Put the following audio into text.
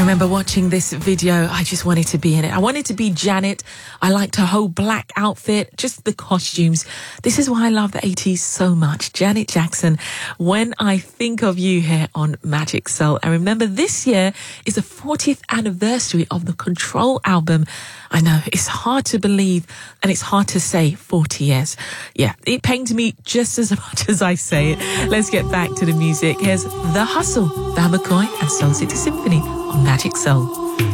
remember watching this video. I just wanted to be in it. I wanted to be Janet. I liked her whole black outfit, just the costumes. This is why I love the 80s so much. Janet Jackson, When I Think of You, here on Magic Soul. And remember, this year is the 40th anniversary of the Control album. I know, it's hard to believe and it's hard to say 40 years. Yeah, it pains me just as much as I say it. Let's get back to the music. Here's The Hustle, Van McCoy and Soul City Symphony on Magic Soul.